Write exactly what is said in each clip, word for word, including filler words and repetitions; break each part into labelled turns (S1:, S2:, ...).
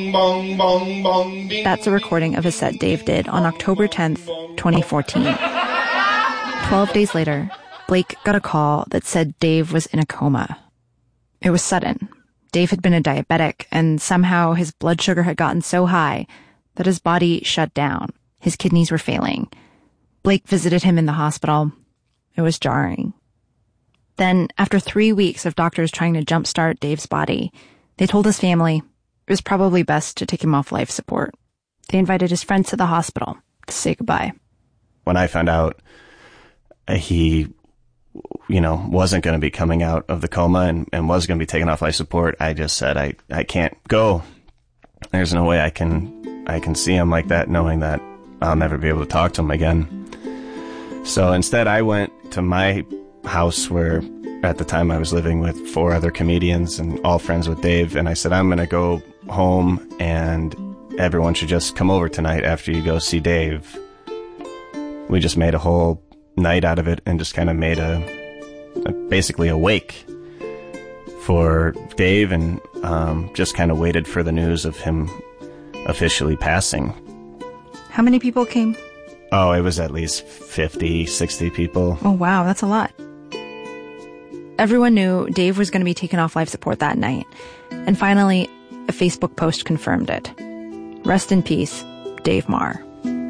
S1: That's a recording of a set Dave did on October tenth, twenty fourteen. Twelve days later, Blake got a call that said Dave was in a coma. It was sudden. Dave had been a diabetic, and somehow his blood sugar had gotten so high that his body shut down. His kidneys were failing. Blake visited him in the hospital. It was jarring. Then, after three weeks of doctors trying to jumpstart Dave's body, they told his family it was probably best to take him off life support. They invited his friends to the hospital to say goodbye.
S2: When I found out he, you know, wasn't going to be coming out of the coma and, and was going to be taken off life support, I just said, I, I can't go. There's no way I can, I can see him like that, knowing that I'll never be able to talk to him again. So instead, I went to my house where at the time I was living with four other comedians and all friends with Dave. And I said, I'm going to go home and everyone should just come over tonight after you go see Dave. We just made a whole night out of it and just kind of made a, a basically a wake for Dave, and um, just kind of waited for the news of him officially passing.
S1: How many people came?
S2: Oh, it was at least fifty, sixty people.
S1: Oh, wow, that's a lot. Everyone knew Dave was going to be taken off life support that night. And finally, a Facebook post confirmed it. Rest in peace, Dave Marr.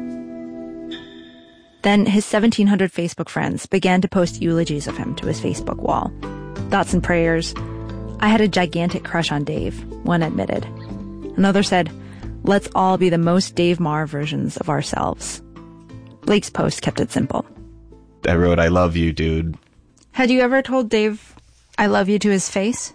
S1: Then his seventeen hundred Facebook friends began to post eulogies of him to his Facebook wall. Thoughts and prayers. I had a gigantic crush on Dave, one admitted. Another said, let's all be the most Dave Marr versions of ourselves. Blake's post kept it simple.
S2: I wrote, I love you, dude.
S1: Had you ever told Dave, I love you to his face?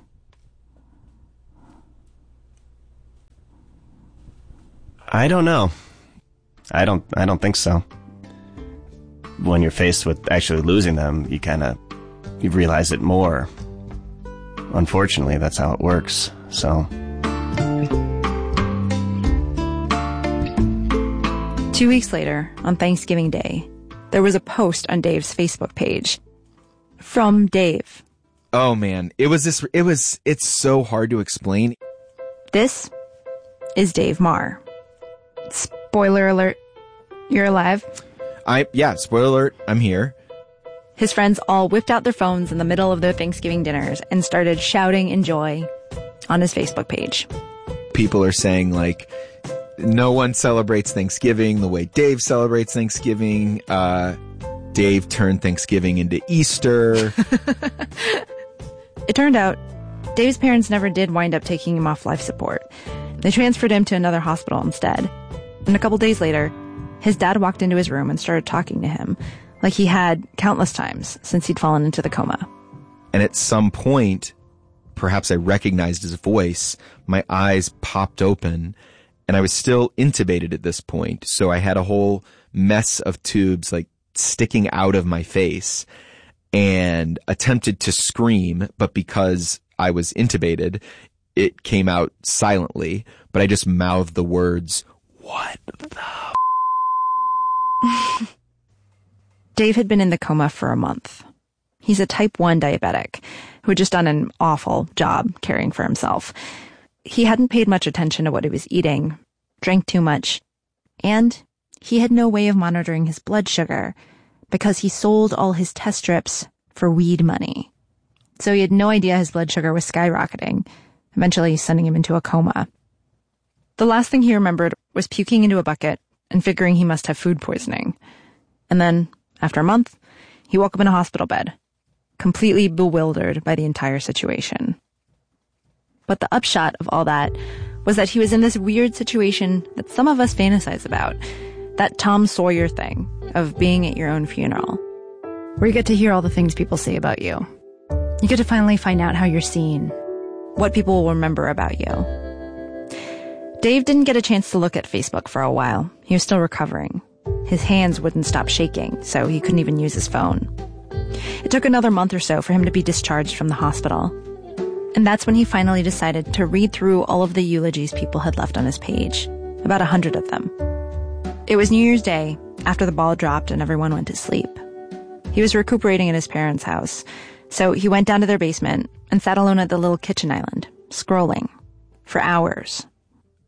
S2: I don't know. I don't, I don't think so. When you're faced with actually losing them, you kind of, you realize it more. Unfortunately, that's how it works, so.
S1: Two weeks later, on Thanksgiving Day, there was a post on Dave's Facebook page. From Dave.
S3: Oh man, it was this, it was, it's so hard to explain.
S1: This is Dave Marr. Spoiler alert, you're alive.
S3: I, yeah, spoiler alert, I'm here.
S1: His friends all whipped out their phones in the middle of their Thanksgiving dinners and started shouting in joy on his Facebook page.
S3: People are saying, like, no one celebrates Thanksgiving the way Dave celebrates Thanksgiving. Uh, Dave turned Thanksgiving into Easter.
S1: It turned out Dave's parents never did wind up taking him off life support. They transferred him to another hospital instead. And a couple days later, his dad walked into his room and started talking to him, like he had countless times since he'd fallen into the coma.
S3: And at some point, perhaps I recognized his voice, my eyes popped open, and I was still intubated at this point. So I had a whole mess of tubes, like, sticking out of my face, and attempted to scream, but because I was intubated, it came out silently, but I just mouthed the words, what the f-?
S1: Dave had been in the coma for a month. He's a type one diabetic who had just done an awful job caring for himself. He hadn't paid much attention to what he was eating, drank too much, and he had no way of monitoring his blood sugar because he sold all his test strips for weed money. So he had no idea his blood sugar was skyrocketing, eventually sending him into a coma. The last thing he remembered was puking into a bucket and figuring he must have food poisoning. And then, after a month, he woke up in a hospital bed, completely bewildered by the entire situation. But the upshot of all that was that he was in this weird situation that some of us fantasize about, that Tom Sawyer thing of being at your own funeral, where you get to hear all the things people say about you. You get to finally find out how you're seen, what people will remember about you. Dave didn't get a chance to look at Facebook for a while. He was still recovering. His hands wouldn't stop shaking, so he couldn't even use his phone. It took another month or so for him to be discharged from the hospital. And that's when he finally decided to read through all of the eulogies people had left on his page, about a hundred of them. It was New Year's Day, after the ball dropped and everyone went to sleep. He was recuperating at his parents' house, so he went down to their basement and sat alone at the little kitchen island, scrolling, for hours.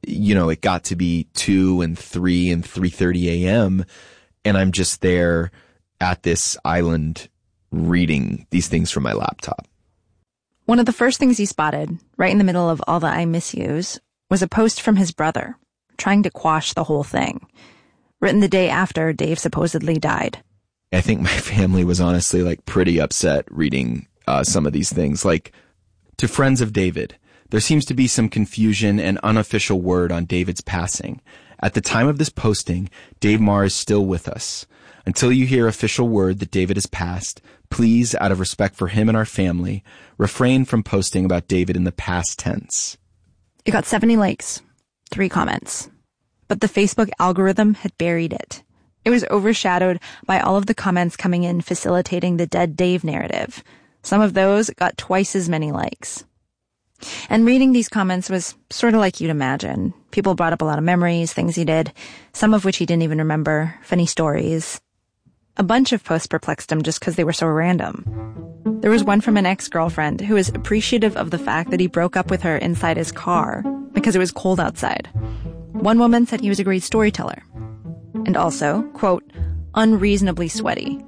S3: you know, it got to be two and three and three thirty a.m. and I'm just there at this island reading these things from my laptop.
S1: One of the first things he spotted, right in the middle of all the I miss yous, was a post from his brother, trying to quash the whole thing. Written the day after Dave supposedly died.
S3: I think my family was honestly like pretty upset reading uh, some of these things. Like, to friends of David, there seems to be some confusion and unofficial word on David's passing. At the time of this posting, Dave Marr is still with us. Until you hear official word that David has passed, please, out of respect for him and our family, refrain from posting about David in the past tense.
S1: It got seventy likes, three comments. But the Facebook algorithm had buried it. It was overshadowed by all of the comments coming in facilitating the dead Dave narrative. Some of those got twice as many likes. And reading these comments was sort of like you'd imagine. People brought up a lot of memories, things he did, some of which he didn't even remember, funny stories. A bunch of posts perplexed him just because they were so random. There was one from an ex-girlfriend who was appreciative of the fact that he broke up with her inside his car because it was cold outside. One woman said he was a great storyteller. And also, quote, unreasonably sweaty.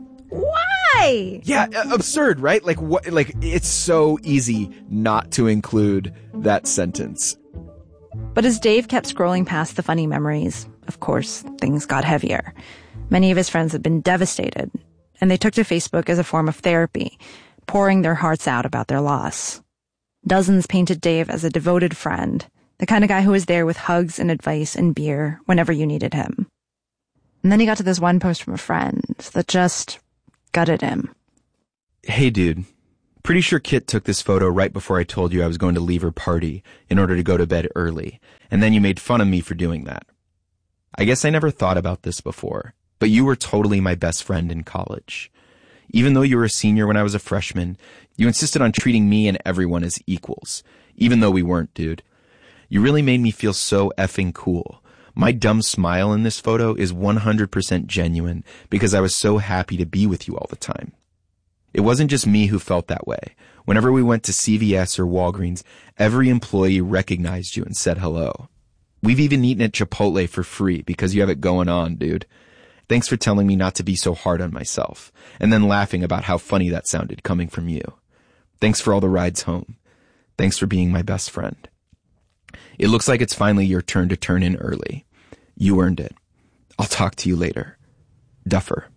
S1: Why?
S3: Yeah, absurd, right? Like, what? Like, it's so easy not to include that sentence.
S1: But as Dave kept scrolling past the funny memories, of course, things got heavier. Many of his friends had been devastated, and they took to Facebook as a form of therapy, pouring their hearts out about their loss. Dozens painted Dave as a devoted friend, the kind of guy who was there with hugs and advice and beer whenever you needed him. And then he got to this one post from a friend that just gutted him.
S3: Hey, dude. Pretty sure Kit took this photo right before I told you I was going to leave her party in order to go to bed early, and then you made fun of me for doing that. I guess I never thought about this before, but you were totally my best friend in college. Even though you were a senior when I was a freshman, you insisted on treating me and everyone as equals, even though we weren't, dude. You really made me feel so effing cool. My dumb smile in this photo is one hundred percent genuine because I was so happy to be with you all the time. It wasn't just me who felt that way. Whenever we went to C V S or Walgreens, every employee recognized you and said hello. We've even eaten at Chipotle for free because you have it going on, dude. Thanks for telling me not to be so hard on myself, and then laughing about how funny that sounded coming from you. Thanks for all the rides home. Thanks for being my best friend. It looks like it's finally your turn to turn in early. You earned it. I'll talk to you later. Duffer.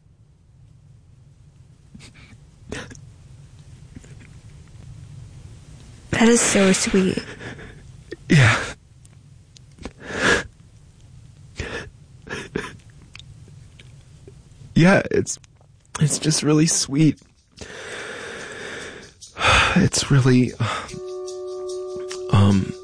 S1: That is so sweet.
S3: Yeah. Yeah, it's it's just really sweet. It's really um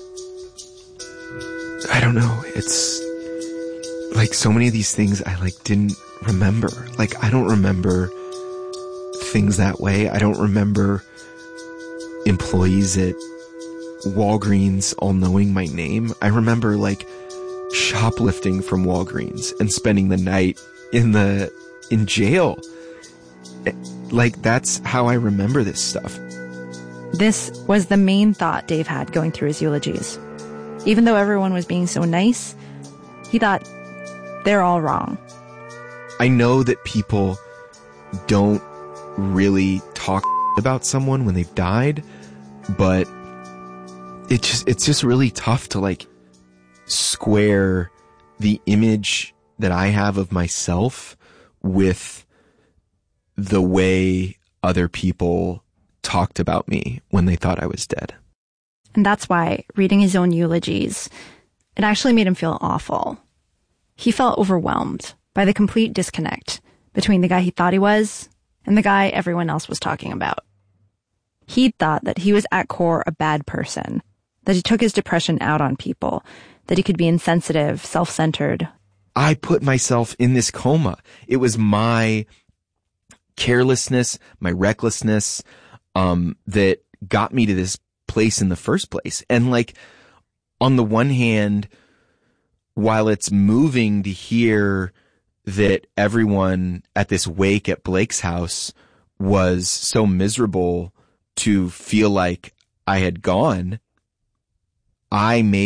S3: I don't know, it's like so many of these things I like didn't remember. Like, I don't remember things that way. I don't remember employees at Walgreens all knowing my name. I remember like shoplifting from Walgreens and spending the night in the in jail. Like, that's how I remember this stuff.
S1: This was the main thought Dave had going through his eulogies. Even though everyone was being so nice, he thought, they're all wrong.
S3: I know that people don't really talk about someone when they've died, but it just it's just really tough to like square the image that I have of myself with the way other people talked about me when they thought I was dead.
S1: And that's why reading his own eulogies, it actually made him feel awful. He felt overwhelmed by the complete disconnect between the guy he thought he was and the guy everyone else was talking about. He'd thought that he was at core a bad person, that he took his depression out on people, that he could be insensitive, self-centered.
S3: I put myself in this coma. It was my carelessness, my recklessness, um, that got me to this place in the first place. And like, on the one hand, while it's moving to hear that everyone at this wake at Blake's house was so miserable to feel like I had gone, I made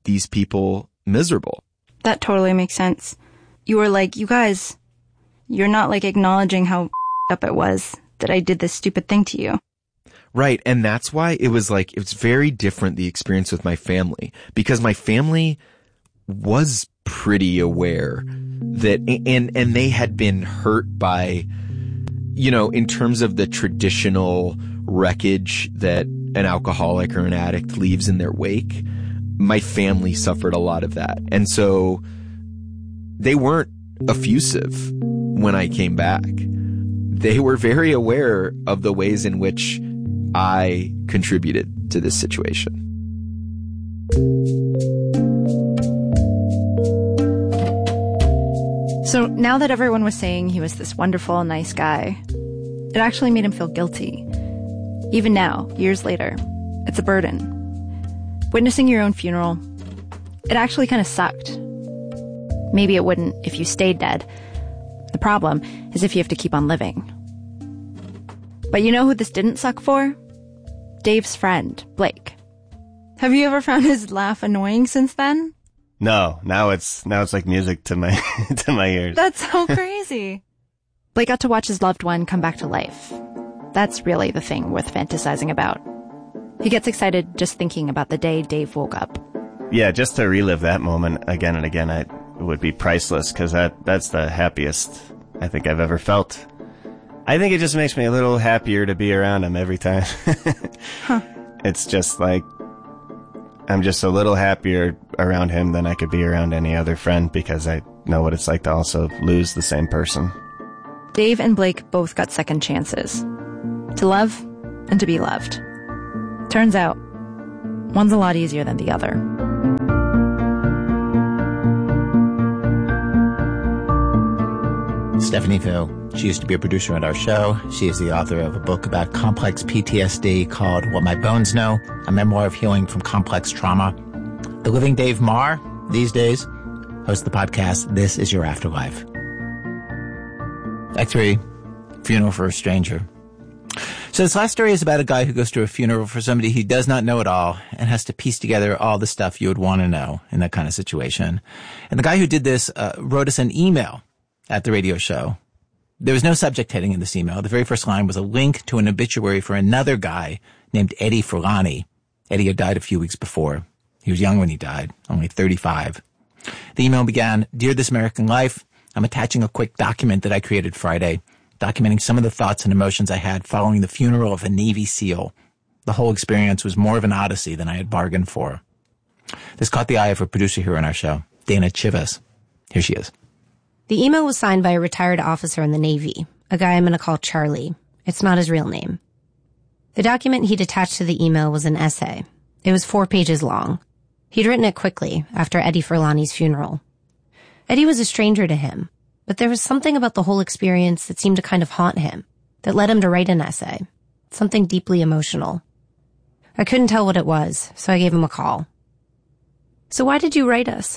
S3: these people miserable.
S4: That totally makes sense. You were like, you guys, you're not like acknowledging how up it was that I did this stupid thing to you.
S3: Right. And that's why it was like, it's very different, the experience with my family, because my family was pretty aware that, and, and they had been hurt by, you know, in terms of the traditional wreckage that an alcoholic or an addict leaves in their wake. My family suffered a lot of that. And so they weren't effusive when I came back. They were very aware of the ways in which I contributed to this situation.
S1: So now that everyone was saying he was this wonderful, nice guy, it actually made him feel guilty. Even now, years later, it's a burden. Witnessing your own funeral, it actually kind of sucked. Maybe it wouldn't if you stayed dead. The problem is if you have to keep on living. But you know who this didn't suck for? Dave's friend, Blake. Have you ever found his laugh annoying since then?
S2: No, now it's now it's like music to my to my ears.
S1: That's so crazy. Blake got to watch his loved one come back to life. That's really the thing worth fantasizing about. He gets excited just thinking about the day Dave woke up.
S2: Yeah, just to relive that moment again and again, I, it would be priceless, because that, that's the happiest I think I've ever felt. I think it just makes me a little happier to be around him every time. Huh. It's just like, I'm just a little happier around him than I could be around any other friend, because I know what it's like to also lose the same person.
S1: Dave and Blake both got second chances. To love and to be loved. Turns out, one's a lot easier than the other.
S5: Stephanie Vu. She used to be a producer on our show. She is the author of a book about complex P T S D called What My Bones Know, a memoir of healing from complex trauma. The living Dave Marr, these days, hosts the podcast This Is Your Afterlife. Act three, Funeral for a Stranger. So this last story is about a guy who goes to a funeral for somebody he does not know at all and has to piece together all the stuff you would want to know in that kind of situation. And the guy who did this uh, wrote us an email at the radio show. There was no subject heading in this email. The very first line was a link to an obituary for another guy named Eddie Furlani. Eddie had died a few weeks before. He was young when he died, only thirty-five. The email began, "Dear This American Life, I'm attaching a quick document that I created Friday, documenting some of the thoughts and emotions I had following the funeral of a Navy SEAL. The whole experience was more of an odyssey than I had bargained for." This caught the eye of a producer here on our show, Dana Chivas. Here she is.
S6: The email was signed by a retired officer in the Navy, a guy I'm going to call Charlie. It's not his real name. The document he'd attached to the email was an essay. It was four pages long. He'd written it quickly after Eddie Furlani's funeral. Eddie was a stranger to him, but there was something about the whole experience that seemed to kind of haunt him, that led him to write an essay, something deeply emotional. I couldn't tell what it was, so I gave him a call. "So why did you write us?"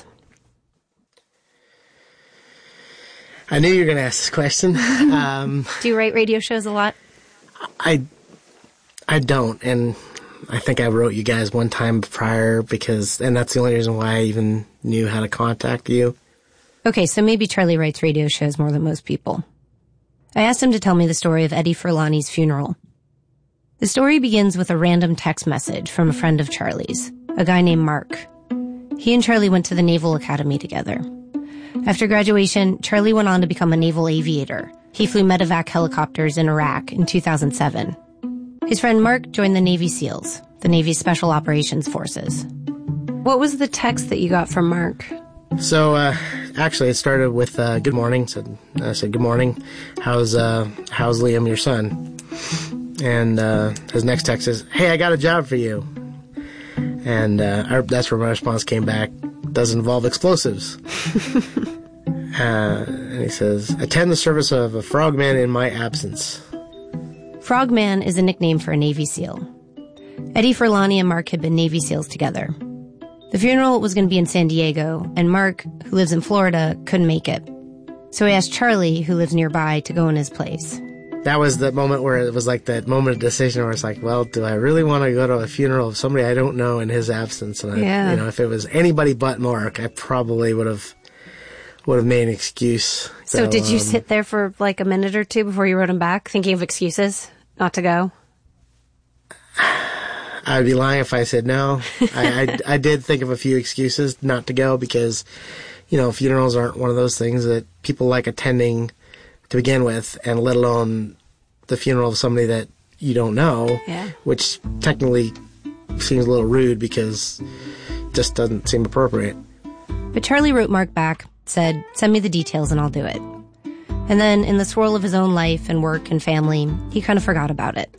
S7: I knew you were going to ask this question. Um,
S6: Do you write radio shows a lot?
S7: I, I don't, and I think I wrote you guys one time prior because, and that's the only reason why I even knew how to contact you.
S6: Okay, so maybe Charlie writes radio shows more than most people. I asked him to tell me the story of Eddie Furlani's funeral. The story begins with a random text message from a friend of Charlie's, a guy named Mark. He and Charlie went to the Naval Academy together. After graduation, Charlie went on to become a naval aviator. He flew medevac helicopters in Iraq in two thousand seven. His friend Mark joined the Navy SEALs, the Navy's Special Operations Forces.
S4: What was the text that you got from Mark?
S7: So, uh, actually, it started with, uh, good morning. Said, I said, good morning. How's, uh, how's Liam, your son? And, uh, his next text is, hey, I got a job for you. And, uh, our, that's where my response came back. Does involve explosives. uh, and he says, attend the service of a frogman in my absence.
S6: Frogman is a nickname for a Navy SEAL. Eddie Furlani and Mark had been Navy SEALs together. The funeral was going to be in San Diego, and Mark, who lives in Florida, couldn't make it. So he asked Charlie, who lives nearby, to go in his place.
S7: that was the moment where it was like that moment of decision where it's like, well, do I really want to go to a funeral of somebody I don't know in his absence? And I,
S6: Yeah.
S7: you know, if it was anybody but Mark, I probably would have would have made an excuse.
S6: So did you
S7: um,
S6: sit there for like a minute or two before you wrote him back, thinking of excuses not to go?
S7: I'd be lying if I said no. I, I I did think of a few excuses not to go because, you know, funerals aren't one of those things that people like attending to begin with, and let alone the funeral of somebody that you don't know,
S6: Yeah.
S7: which technically seems a little rude because it just doesn't seem appropriate.
S6: But Charlie wrote Mark back, said, send me the details and I'll do it. And then, in the swirl of his own life and work and family, he kind of forgot about it.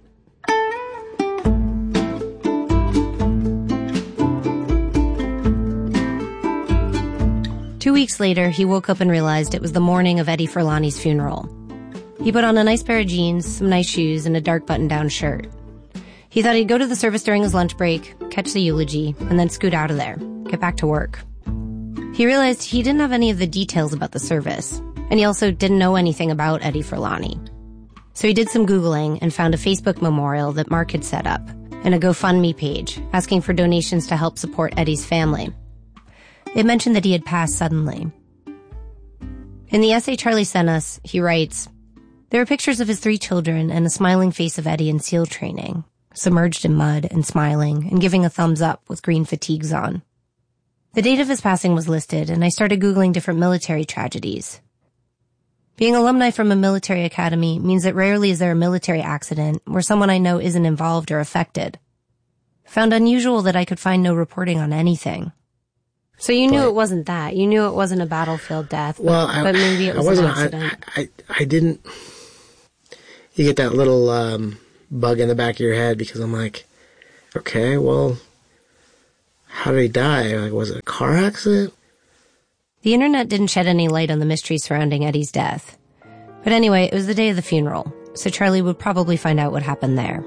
S6: Two weeks later, he woke up and realized it was the morning of Eddie Furlani's funeral. He put on a nice pair of jeans, some nice shoes, and a dark button-down shirt. He thought he'd go to the service during his lunch break, catch the eulogy, and then scoot out of there, get back to work. He realized he didn't have any of the details about the service, and he also didn't know anything about Eddie Furlani. So he did some Googling and found a Facebook memorial that Mark had set up, and a GoFundMe page, asking for donations to help support Eddie's family. It mentioned that he had passed suddenly. In the essay Charlie sent us, he writes, there are pictures of his three children and a smiling face of Eddie in SEAL training, submerged in mud and smiling and giving a thumbs up with green fatigues on. The date of his passing was listed, and I started Googling different military tragedies. Being alumni from a military academy means that rarely is there a military accident where someone I know isn't involved or affected. Found unusual that I could find no reporting on anything. So you knew
S7: But-
S6: it wasn't that. You knew it wasn't a battlefield death, but,
S7: Well, I,
S6: but maybe it
S7: I
S6: was
S7: wasn't.
S6: an accident.
S7: I, I I didn't. You get that little um, bug in the back of your head because I'm like, okay, well, how did he die? Like, was it a car accident?
S6: The internet didn't shed any light on the mystery surrounding Eddie's death. But anyway, it was the day of the funeral, so Charlie would probably find out what happened there.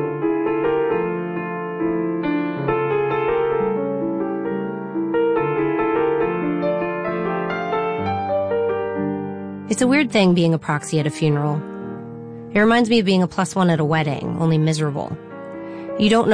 S6: It's a weird thing being a proxy at a funeral. It reminds me of being a plus one at a wedding, only miserable. You don't know